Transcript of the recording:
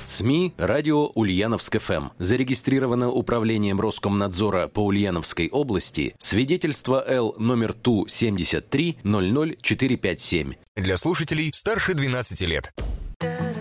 СМИ «Радио Ульяновск ФМ». Зарегистрировано Управлением Роскомнадзора по Ульяновской области. Свидетельство Л номер ТУ 73 00457. Для слушателей старше 12 лет.